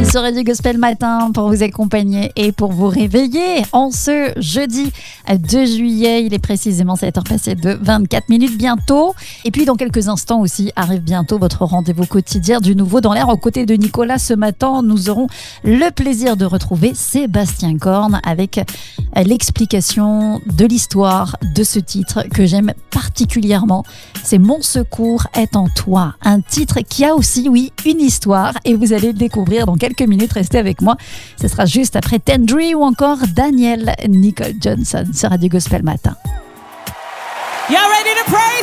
sur Radio Gospel Matin pour vous accompagner et pour vous réveiller en ce jeudi 2 juillet. Il est précisément 7h passées de 24 minutes bientôt. Et puis dans quelques instants aussi arrive bientôt votre rendez-vous quotidien du Nouveau dans l'air. Aux côtés de Nicolas ce matin, nous aurons le plaisir de retrouver Sébastien Corne avec l'explication de l'histoire de ce titre que j'aime particulièrement. C'est Mon secours est en toi. Un titre qui a aussi, oui, une histoire et vous allez le découvrir dans quelques minutes. Restez avec moi. Ce sera juste après Tendry ou encore Daniel Nicole Johnson sur Radio Gospel Matin. Y'all ready to praise?